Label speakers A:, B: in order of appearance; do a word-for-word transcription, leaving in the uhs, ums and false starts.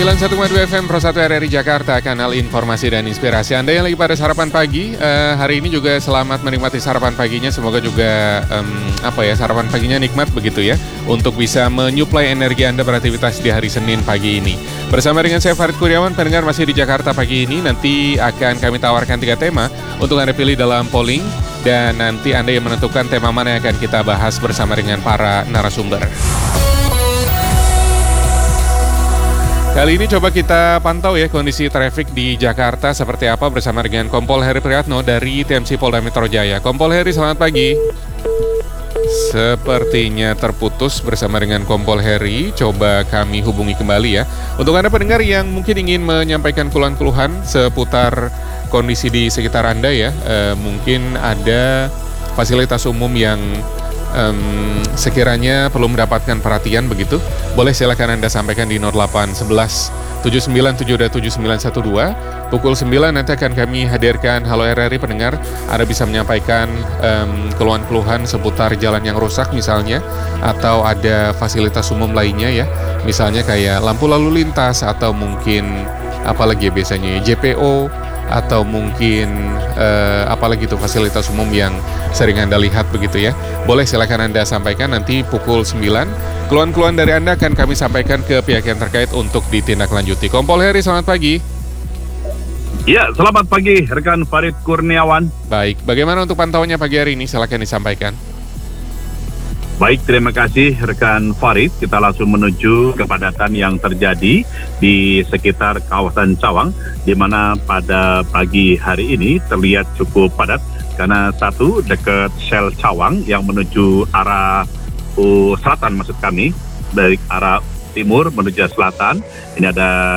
A: sembilan puluh satu koma dua F M Pro satu R R I Jakarta, kanal informasi dan inspirasi. Anda yang lagi pada sarapan pagi, eh, hari ini juga selamat menikmati sarapan paginya. Semoga juga em, apa ya sarapan paginya nikmat begitu ya, untuk bisa menyuplai energi Anda beraktivitas di hari Senin pagi ini. Bersama dengan saya Farid Kurniawan, pendengar masih di Jakarta pagi ini. Nanti akan kami tawarkan tiga tema untuk Anda pilih dalam polling, dan nanti Anda yang menentukan tema mana yang akan kita bahas bersama dengan para narasumber. Kali ini coba kita pantau ya kondisi trafik di Jakarta seperti apa bersama dengan Kompol Heri Priyatno dari T M C Polda Metro Jaya. Kompol Heri, selamat pagi. Sepertinya terputus bersama dengan Kompol Heri. Coba kami hubungi kembali ya. Untuk Anda pendengar yang mungkin ingin menyampaikan keluhan-keluhan seputar kondisi di sekitar Anda ya, eh, mungkin ada fasilitas umum yang Um, sekiranya perlu mendapatkan perhatian begitu, boleh silakan Anda sampaikan di nol delapan satu satu tujuh sembilan tujuh dua tujuh sembilan satu dua. Pukul sembilan nanti akan kami hadirkan Halo R R I pendengar. Anda bisa menyampaikan um, keluhan-keluhan seputar jalan yang rusak misalnya, atau ada fasilitas umum lainnya ya, misalnya kayak lampu lalu lintas, atau mungkin apalagi ya biasanya ya, J P O, atau mungkin eh, apalagi itu fasilitas umum yang sering Anda lihat begitu ya. Boleh silakan Anda sampaikan nanti pukul sembilan. Keluhan-keluhan dari Anda akan kami sampaikan ke pihak yang terkait untuk ditindaklanjuti. Kompol Heri, selamat pagi.
B: Ya, selamat pagi rekan Farid Kurniawan.
A: Baik, bagaimana untuk pantauannya pagi hari ini? Silakan disampaikan.
B: Baik, terima kasih rekan Farid. Kita langsung menuju kepadatan yang terjadi di sekitar kawasan Cawang, di mana pada pagi hari ini terlihat cukup padat karena satu dekat Shell Cawang yang menuju arah uh, selatan, maksud kami dari arah timur menuju selatan. Ini ada